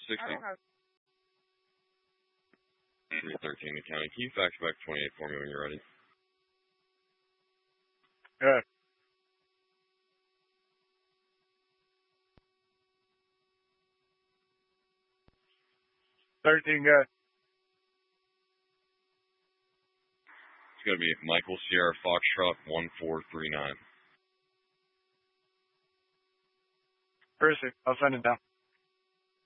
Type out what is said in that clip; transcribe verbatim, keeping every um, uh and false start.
sixty. three thirteen to county. Can you fax back twenty-eight for me when you're ready? Yeah. thirteen, go. It's going to be Michael Sierra Foxtrot one four three nine. Perfect. I'll send it down.